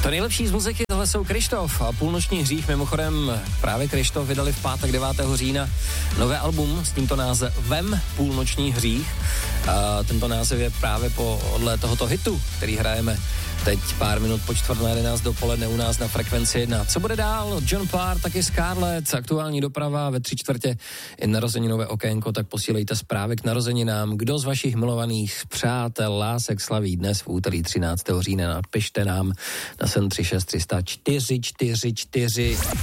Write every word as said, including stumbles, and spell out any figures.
To nejlepší z muziky, tohle jsou Kryštof a Půlnoční hřích. Mimochodem právě Kryštof vydali v pátek devátého října nové album s tímto názvem Půlnoční hřích. A tento název je právě podle tohoto hitu, který hrajeme teď pár minut po čtvrt na jedenáct dopoledne u nás na Frekvenci jedna. Co bude dál? John Parr, taky Scarlett, aktuální doprava ve tři čtvrtě i narozeninové okénko, tak posílejte zprávy k narozeninám. Kdo z vašich milovaných přátel, lásek slaví dnes v úterý třináctého října? Napište nám na sedm tři šest tři sta čtyři čtyři čtyři.